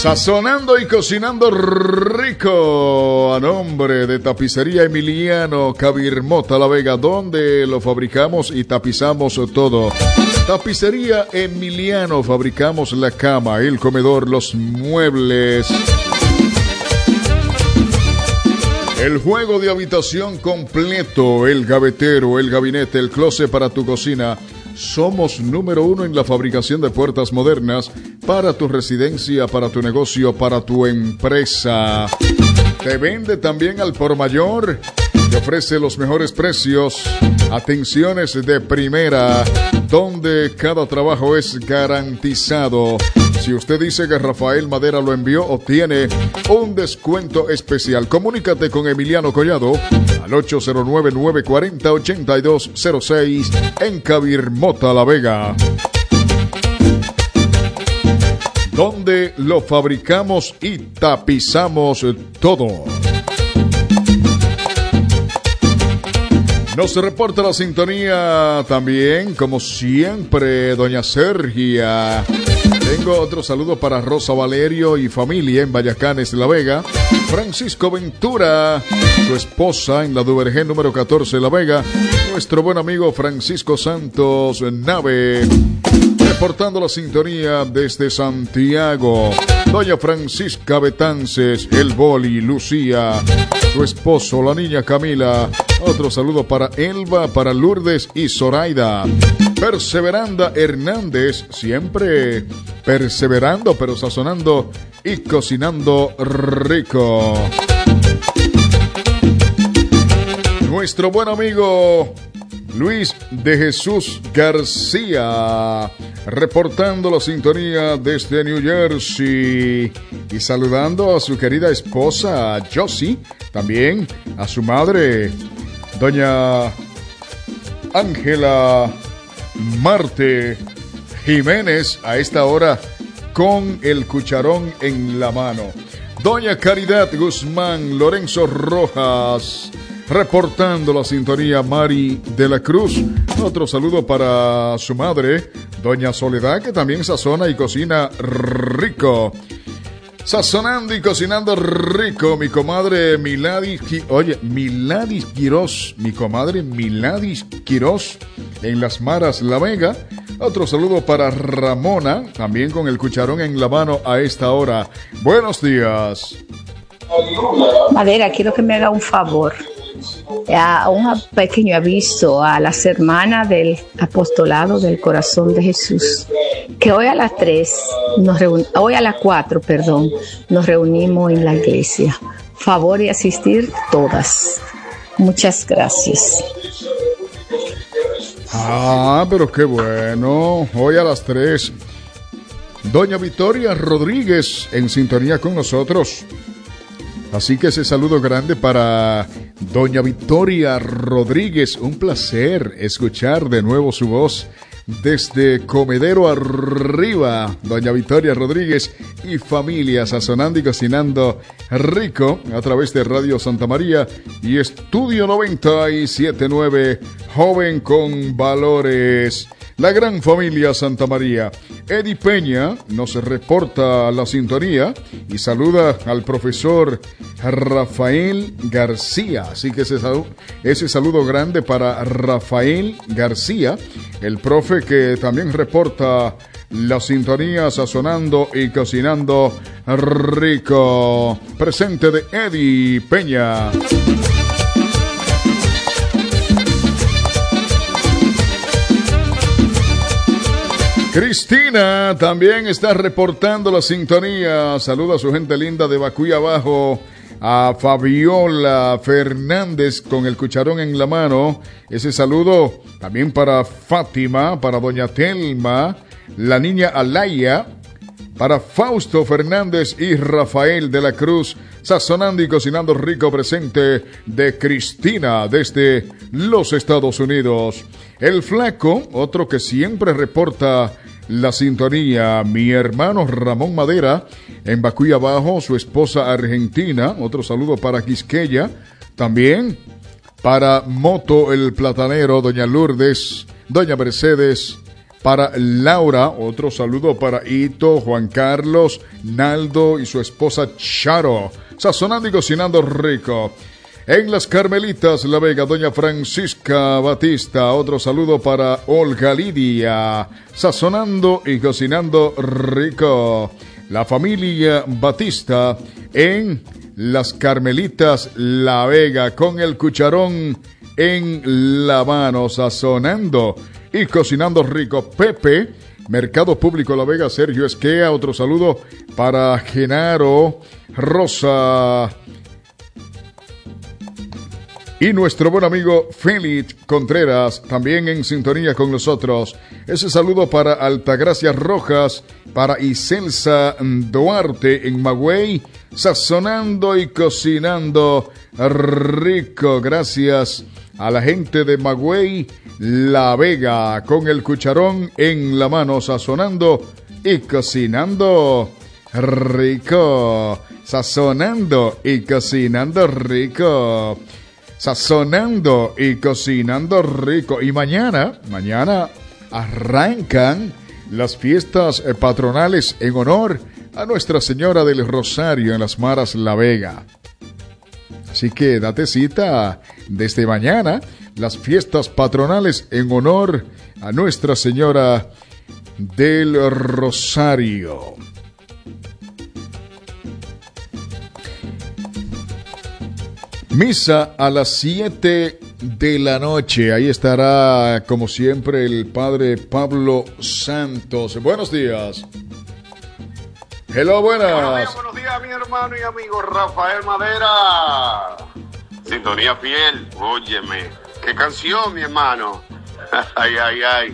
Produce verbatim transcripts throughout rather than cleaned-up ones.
Sazonando y cocinando rico a nombre de Tapicería Emiliano Cabirmota La Vega, donde lo fabricamos y tapizamos todo. Tapicería Emiliano, fabricamos la cama, el comedor, los muebles, el juego de habitación completo, el gavetero, el gabinete, el closet para tu cocina. Somos número uno en la fabricación de puertas modernas para tu residencia, para tu negocio, para tu empresa. Te vende también al por mayor. Te ofrece los mejores precios, atenciones de primera, donde cada trabajo es garantizado. Si usted dice que Rafael Madera lo envió, obtiene un descuento especial. Comunícate con Emiliano Collado al ocho cero nueve, nueve cuatro cero, ocho dos cero seis en Cabirmota La Vega, donde lo fabricamos y tapizamos todo. Nos reporta la sintonía también, como siempre, doña Sergia. Tengo otro saludo para Rosa Valerio y familia en Vallacanes, La Vega. Francisco Ventura, su esposa en la Duvergé número catorce, La Vega. Nuestro buen amigo Francisco Santos Nave, reportando la sintonía desde Santiago. Doña Francisca Betances, el Boli, Lucía, su esposo, la niña Camila. Otro saludo para Elba, para Lourdes y Zoraida. Perseveranda Hernández, siempre perseverando, pero sazonando y cocinando rico. Nuestro buen amigo Luis de Jesús García, reportando la sintonía desde New Jersey y saludando a su querida esposa Josie, también a su madre, doña Ángela Marte Jiménez, a esta hora con el cucharón en la mano. Doña Caridad Guzmán, Lorenzo Rojas, reportando la sintonía Mari de la Cruz. Otro saludo para su madre, doña Soledad, que también sazona y cocina rico. Sazonando y cocinando rico, mi comadre Miladis, oye, Miladis Quirós, mi comadre Miladis Quirós, en Las Maras, La Vega. Otro saludo para Ramona, también con el cucharón en la mano a esta hora. Buenos días. Madera, quiero que me haga un favor. A un pequeño aviso a las hermanas del apostolado del corazón de Jesús, que hoy a las tres, nos reun- hoy a las cuatro, perdón, nos reunimos en la iglesia. Favor y asistir todas. Muchas gracias. Ah, pero qué bueno. Hoy a las tres. Doña Victoria Rodríguez en sintonía con nosotros. Así que ese saludo grande para doña Victoria Rodríguez. Un placer escuchar de nuevo su voz desde Comedero Arriba. Doña Victoria Rodríguez y familia, sazonando y cocinando rico a través de Radio Santa María y Estudio noventa y siete punto nueve, Joven con Valores. La gran familia Santa María. Eddie Peña nos reporta la sintonía y saluda al profesor Rafael García. Así que ese saludo, ese saludo grande para Rafael García, el profe que también reporta la sintonía sazonando y cocinando rico. Presente de Eddie Peña. Cristina también está reportando la sintonía. Saluda a su gente linda de Bacuy Abajo, a Fabiola Fernández con el cucharón en la mano. Ese saludo también para Fátima, para doña Telma, la niña Alaya, para Fausto Fernández y Rafael de la Cruz, sazonando y cocinando rico, presente de Cristina desde los Estados Unidos. El Flaco, otro que siempre reporta la sintonía, mi hermano Ramón Madera, en Bacuy Abajo, su esposa argentina. Otro saludo para Quisqueya, también para Moto el Platanero, doña Lourdes, doña Mercedes, para Laura, otro saludo para Ito, Juan Carlos, Naldo y su esposa Charo, sazonando y cocinando rico. En Las Carmelitas, La Vega, doña Francisca Batista, otro saludo para Olga Lidia, sazonando y cocinando rico. La familia Batista en Las Carmelitas, La Vega, con el cucharón en la mano, sazonando y cocinando rico. Pepe, Mercado Público La Vega, Sergio Esquea, otro saludo para Genaro, Rosa y nuestro buen amigo Félix Contreras, también en sintonía con nosotros. Ese saludo para Altagracia Rojas, para Iselsa Duarte en Magüey, sazonando y cocinando rico. Gracias a la gente de Magüey, La Vega, con el cucharón en la mano, sazonando y cocinando rico. Sazonando y cocinando rico. Sazonando y cocinando rico. Y mañana, mañana arrancan las fiestas patronales en honor a Nuestra Señora del Rosario en Las Maras, La Vega. Así que date cita desde mañana, las fiestas patronales en honor a Nuestra Señora del Rosario. Misa a las siete de la noche. Ahí estará, como siempre, el padre Pablo Santos. Buenos días. Hello, buenas. Buenos días, buenos días, mi hermano y amigo Rafael Madera. Sintonía fiel, óyeme. ¿Qué canción, mi hermano? Ay, ay, ay.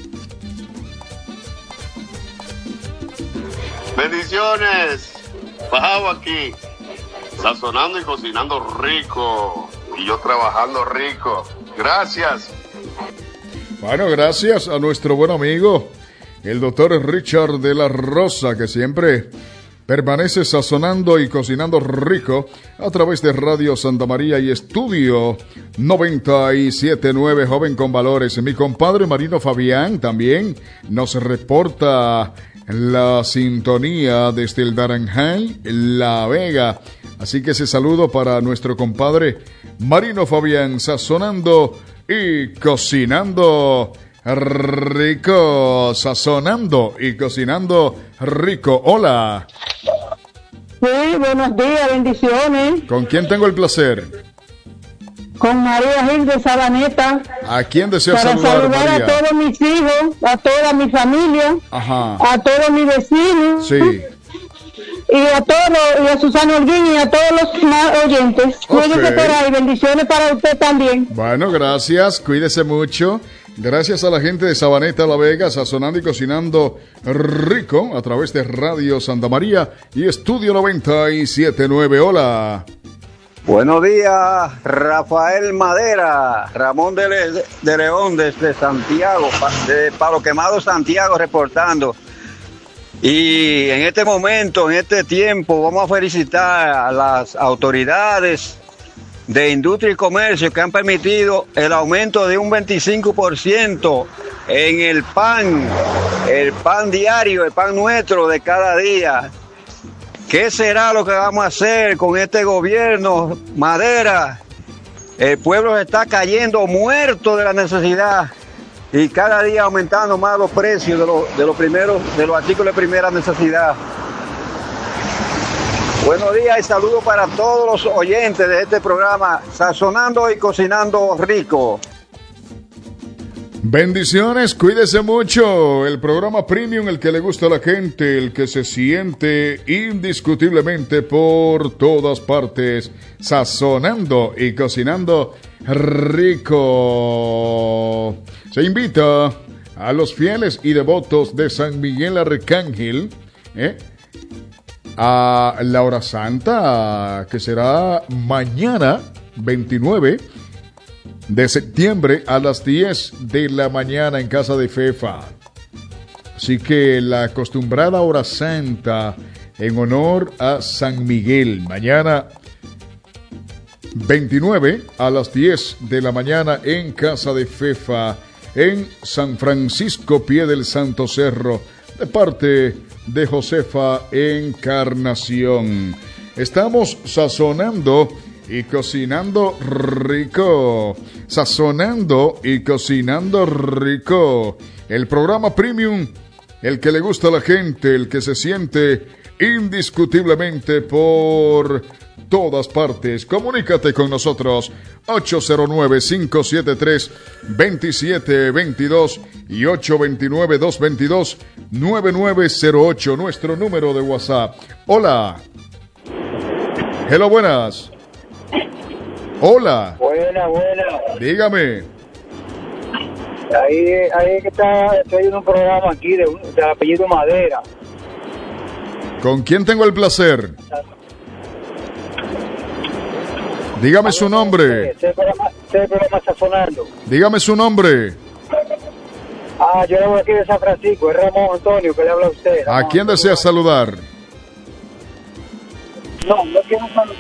Bendiciones. Bajado aquí. Sazonando y cocinando rico. Y yo trabajando rico. Gracias. Bueno, gracias a nuestro buen amigo, el doctor Richard de la Rosa, que siempre permanece sazonando y cocinando rico a través de Radio Santa María y Estudio noventa y siete punto nueve, Joven con Valores. Mi compadre Marino Fabián también nos reporta la sintonía desde el Naranjal, La Vega. Así que ese saludo para nuestro compadre Marino Fabián, sazonando y cocinando rico, sazonando y cocinando rico. Hola. Sí, buenos días, bendiciones. ¿Con quién tengo el placer? Con María Gil de Sabaneta. ¿A quién desea para saludar, saludar María? a todos mis hijos, a toda mi familia, Ajá. a todos mis vecinos. Sí. Y a todos, y a Susana Holguín y a todos los más oyentes. Okay. Cuídese por ahí, bendiciones para usted también. Bueno, gracias, cuídese mucho. Gracias a la gente de Sabaneta, La Vega, sazonando y cocinando rico a través de Radio Santa María y Estudio noventa y siete punto nueve. Hola. Buenos días, Rafael Madera, Ramón de, Le- de León desde Santiago, de Palo Quemado, Santiago, reportando. Y en este momento, en este tiempo, vamos a felicitar a las autoridades de Industria y Comercio que han permitido el aumento de un veinticinco por ciento en el pan, el pan diario, el pan nuestro de cada día. ¿Qué será lo que vamos a hacer con este gobierno, Madera? El pueblo se está cayendo muerto de la necesidad y cada día aumentando más los precios de los, de los primeros, de los artículos de primera necesidad. Buenos días y saludos para todos los oyentes de este programa, Sazonando y Cocinando Rico. Bendiciones, cuídese mucho. El programa premium, el que le gusta a la gente, el que se siente indiscutiblemente por todas partes, sazonando y cocinando rico. Se invita a los fieles y devotos de San Miguel Arcángel, ¿eh? a la hora santa, que será mañana, veintinueve de septiembre a las diez de la mañana en casa de Fefa. Así que la acostumbrada hora santa en honor a San Miguel, mañana veintinueve a las diez de la mañana en casa de Fefa. en San Francisco, Pie del Santo Cerro, de parte de Josefa Encarnación. Estamos sazonando y cocinando rico, sazonando y cocinando rico. El programa Premium, el que le gusta a la gente, el que se siente indiscutiblemente por todas partes. Comunícate con nosotros ocho cero nueve, cinco siete tres, dos siete dos dos y ocho dos nueve, dos dos dos, nueve nueve cero ocho, nuestro número de WhatsApp. Hola. Hello, buenas. Hola. Buena, buena. Dígame. Ahí, ahí que está, estoy en un programa aquí de, de apellido Madera. ¿Con quién tengo el placer? Dígame su nombre. Este programa, este programa está sonando. Dígame su nombre. Ah, yo hablo aquí de San Francisco, es Ramón Antonio que le habla a usted. ¿A quién desea saludar? No, no quiero saludar.